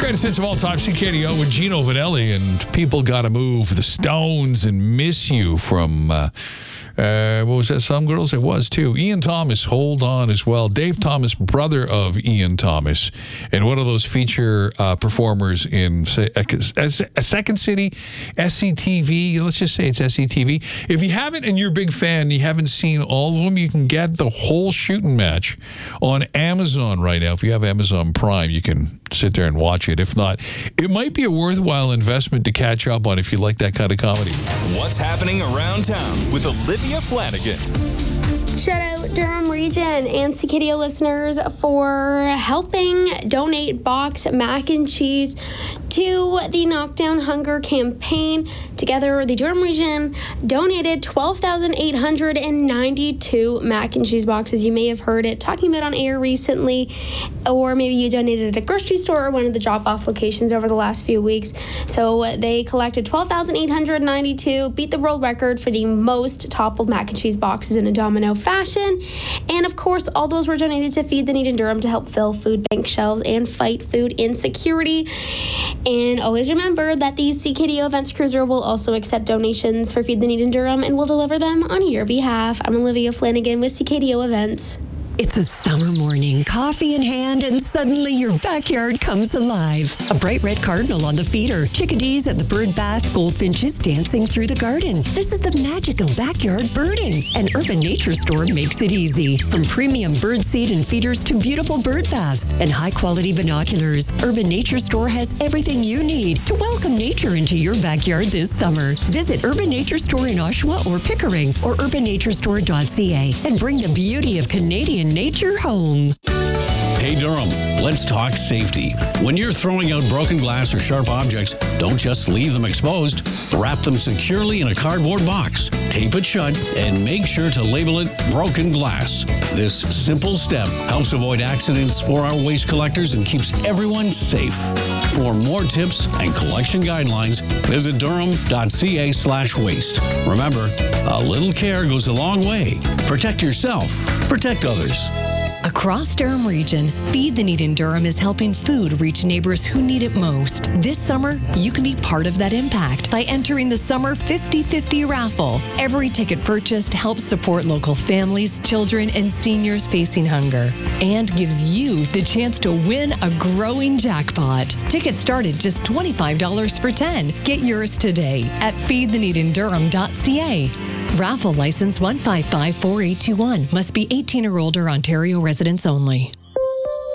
Greatest hits of all time, CKDO with Gino Vanelli and People Gotta Move, The Stones and Miss You from, what was that, Some Girls? It was, too. Ian Thomas, Hold On as well. Dave Thomas, brother of Ian Thomas, and one of those feature performers in Second City, SCTV. Let's just say it's SCTV. If you haven't and you're a big fan, you haven't seen all of them, you can get the whole shooting match on Amazon right now. If you have Amazon Prime, you can sit there and watch it. If not, it might be a worthwhile investment to catch up on if you like that kind of comedy. What's happening around town with Olivia Flanagan. Shout out Durham Region and CKDO listeners for helping donate box mac and cheese to the Knockdown Hunger campaign. Together, the Durham Region donated 12,892 mac and cheese boxes. You may have heard it talking about on air recently, or maybe you donated at a grocery store or one of the drop-off locations over the last few weeks. So they collected 12,892, beat the world record for the most toppled mac and cheese boxes in a domino fashion. And of course, all those were donated to Feed the Need in Durham to help fill food bank shelves and fight food insecurity. And always remember that the CKDO Events Cruiser will also accept donations for Feed the Need in Durham and will deliver them on your behalf. I'm Olivia Flanagan with CKDO Events. It's a summer morning, coffee in hand, and suddenly your backyard comes alive. A bright red cardinal on the feeder, chickadees at the bird bath, goldfinches dancing through the garden. This is the magic of backyard birding, and Urban Nature Store makes it easy. From premium bird seed and feeders to beautiful bird baths and high-quality binoculars, Urban Nature Store has everything you need to welcome nature into your backyard this summer. Visit Urban Nature Store in Oshawa or Pickering or urbannaturestore.ca and bring the beauty of Canadian nature home. Hey Durham, let's talk safety. When you're throwing out broken glass or sharp objects, don't just leave them exposed. Wrap them securely in a cardboard box, tape it shut, and make sure to label it broken glass. This simple step helps avoid accidents for our waste collectors and keeps everyone safe. For more tips and collection guidelines, visit durham.ca/waste. Remember, a little care goes a long way. Protect yourself, protect others. Across Durham Region, Feed the Need in Durham is helping food reach neighbors who need it most. This summer, you can be part of that impact by entering the Summer 50/50 raffle. Every ticket purchased helps support local families, children, and seniors facing hunger, and gives you the chance to win a growing jackpot. Tickets start at just $25 for 10. Get yours today at feedtheneedindurham.ca. Raffle license 1554821. Must be 18 or older, Ontario residents only.